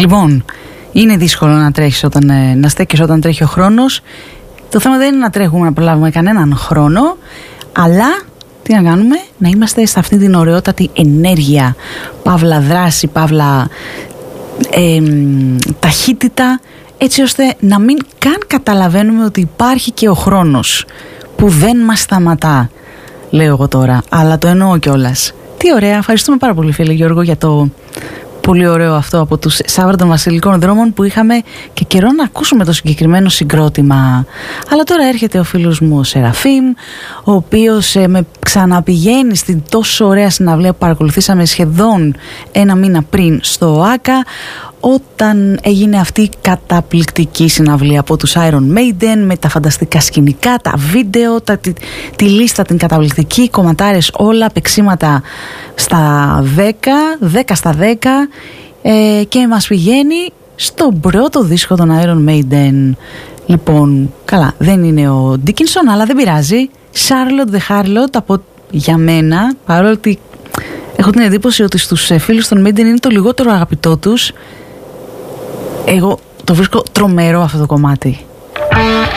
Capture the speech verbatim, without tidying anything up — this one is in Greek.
Λοιπόν, είναι δύσκολο να τρέχεις όταν, ε, να στέκεις όταν τρέχει ο χρόνος. Το θέμα δεν είναι να τρέχουμε να προλάβουμε κανέναν χρόνο, αλλά τι να κάνουμε, να είμαστε σε αυτή την ωραιότατη ενέργεια, παύλα δράση, παύλα ε, ταχύτητα, έτσι ώστε να μην καν καταλαβαίνουμε ότι υπάρχει και ο χρόνος που δεν μας σταματά, λέω εγώ τώρα, αλλά το εννοώ κιόλας. Τι ωραία, ευχαριστούμε πάρα πολύ φίλε Γιώργο για το πολύ ωραίο αυτό από τους Σάββρα των Βασιλικών Δρόμων που είχαμε και καιρό να ακούσουμε το συγκεκριμένο συγκρότημα. Αλλά τώρα έρχεται ο φίλος μου ο Σεραφείμ, ο οποίος ε, με ξαναπηγαίνει στην τόσο ωραία συναυλία που παρακολουθήσαμε σχεδόν ένα μήνα πριν στο ΟΑΚΑ, όταν έγινε αυτή η καταπληκτική συναυλία από τους Iron Maiden με τα φανταστικά σκηνικά, τα βίντεο, τα, τη, τη λίστα την καταπληκτική, κομματάρες όλα, παίξήματα στα δέκα, δέκα στα δέκα ε, και μας πηγαίνει στον πρώτο δίσκο των Iron Maiden. Λοιπόν, καλά, δεν είναι ο Dickinson, αλλά δεν πειράζει. Charlotte the Harlot, από για μένα, παρόλο ότι έχω την εντύπωση ότι στους φίλους των Maiden είναι το λιγότερο αγαπητό τους, εγώ το βρίσκω τρομερό αυτό το κομμάτι.